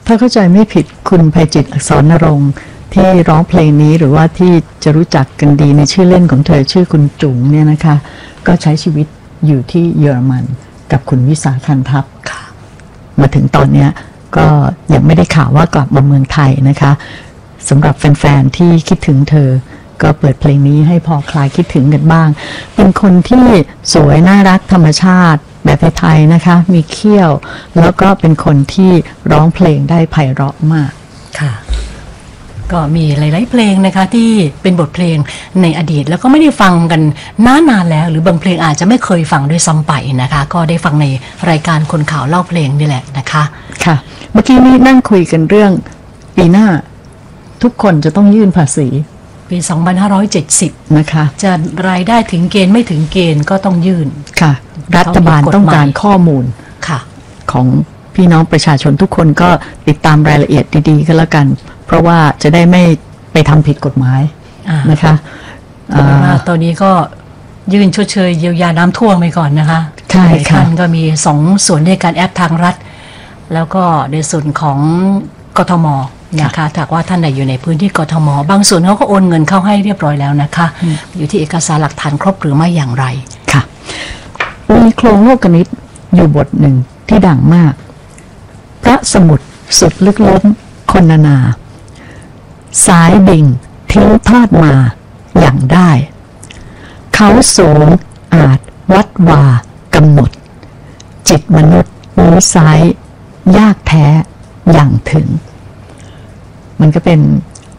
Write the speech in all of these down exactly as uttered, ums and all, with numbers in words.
ถ้าเข้าใจไม่ผิดคุณไพจิตร อักษรนรงค์ที่ร้องเพลงนี้หรือว่าที่จะรู้จักกันดีในชื่อเล่นของเธอชื่อคุณจุ๋งเนี่ยนะคะก็ใช้ชีวิตอยู่ที่เยอรมันกับคุณวิสาคันทัพมาถึงตอนนี้ก็ยังไม่ได้ข่าวว่ากลับมาเมืองไทยนะคะสำหรับแฟนๆที่คิดถึงเธอก็เปิดเพลงนี้ให้พอคลายคิดถึงกันบ้างเป็นคนที่สวยน่ารักธรรมชาติแบบไทยๆนะคะมีเขี้ยวแล้วก็เป็นคนที่ร้องเพลงได้ไพเราะมากค่ะก็มีหลายๆเพลงนะคะที่เป็นบทเพลงในอดีตแล้วก็ไม่ได้ฟังกันนานๆแล้วหรือบางเพลงอาจจะไม่เคยฟังด้วยซ้ำไปนะคะก็ได้ฟังในรายการคนข่าวเล่าเพลงนี่แหละนะคะค่ะเมื่อกี้นี้นั่งคุยกันเรื่องปีหน้าทุกคนจะต้องยื่นภาษีปีสองพันห้าร้อยเจ็ดสิบนะคะจะรายได้ถึงเกณฑ์ไม่ถึงเกณฑ์ก็ต้องยื่นค่ะรัฐบาลต้องการข้อมูลค่ะของพี่น้องประชาชนทุกคนก็ติดตามรายละเอียดดีๆก็แล้วกันเพราะว่าจะได้ไม่ไปทำผิดกฎหมายนะคะตอนนี้ก็ยื่นชดเชยเยียวยาน้ำท่วมไปก่อนนะคะใช่ค่ะท่านก็มีสองส่วนในการแอปทางรัฐแล้วก็ในส่วนของกทมนะคะถ้าว่าท่านใดอยู่ในพื้นที่กทมบางส่วนเขาก็โอนเงินเข้าให้เรียบร้อยแล้วนะคะอยู่ที่เอกสารหลักฐานครบหรือไม่อย่างไรค่ะมีโครงโลกนิตอยู่บทหนึ่งที่ดังมากพระสมุทรสุดลึกล้นคนนานาสายดิ่งทิ้งทอดมาอย่างได้เขาสูงอาจวัดวากำหนดจิตมนุษย์นี้ไซร้ยากแท้อย่างถึงมันก็เป็น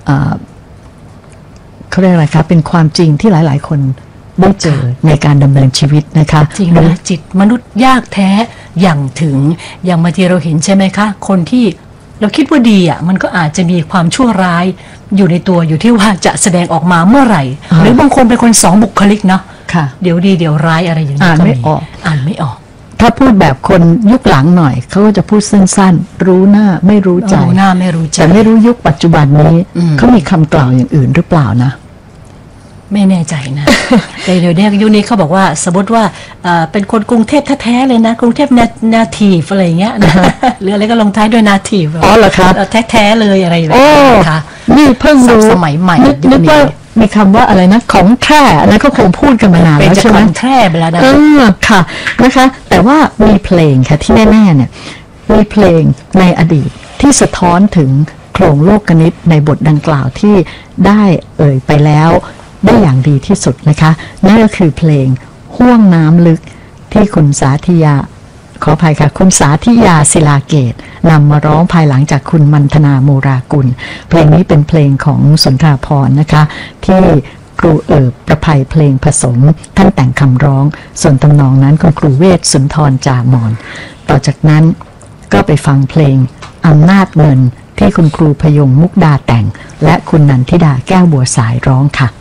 เขาเรียกอะไรคะเป็นความจริงที่หลายๆคนได้เจอในการดำเนินชีวิตนะคะจริงนะจิตมนุษย์ยากแท้อย่างถึงอย่างบางทีเราเห็นใช่ไหมคะคนที่เราคิดว่าดีอ่ะมันก็อาจจะมีความชั่วร้ายอยู่ในตัวอยู่ที่ว่าจะแสดงออกมาเมื่อไหร่หรือบางคนเป็นคนสองบุคลิกเนาะเดี๋ยวดีเดี๋ยวร้ายอะไรอย่างนี้อ่านไม่ออกอ่านไม่ออกถ้าพูดแบบคนยุคหลังหน่อยเขาก็จะพูดสั้นๆรู้หน้าไม่รู้ใจรู้หน้าไม่รู้ใจแต่ไม่รู้ยุคปัจจุบันนี้เขามีคำกล่าวอย่างอื่นหรือเปล่านะไม่แน่ใจนะ แต่เดี๋ยวนี้ยุคนี้เขาบอกว่าสมมติว่าเป็นคนกรุงเทพแท้ๆเลยนะกรุงเทพนาทีฟอะไรเงี้ยนะหรืออะไรก็ลงท้ายด้วยนาทีฟอ๋อเหรอครับแท้ๆเลยอะไรแบบนี้นะคะนี่เพิ่งรู้สมัยใหม่นึกว่ามีคำว่าอะไรนะของแท้อันนั้นก็คงพูดกันมานานแล้วใช่ไหมของแท้ไปแล้วนะเออค่ะนะคะแต่ว่ามีเพลงค่ะที่แน่ๆเนี่ยมีเพลงในอดีตที่สะท้อนถึงโครงโลกนิตในบทดังกล่าวที่ได้เอ่ยไปแล้วได้อย่างดีที่สุดนะคะนั่นก็คือเพลงห้วงน้ำลึกที่คุณสาธิยาขออภัยค่ะคุณสาธิยาศิลาเกตนำมาร้องภายหลังจากคุณมันธนาโมรากุลเพลงนี้เป็นเพลงของสุนทราภรณ์นะคะที่ครูเอิบประภัยเพลงผสมท่านแต่งคำร้องส่วนทำนองนั้นคุณครูเวชสุนทรจามอนต่อจากนั้นก็ไปฟังเพลงอำนาจเงินที่คุณครูพยงมุกดาแต่งและคุณนันทิดาแก้วบัวสายร้องค่ะ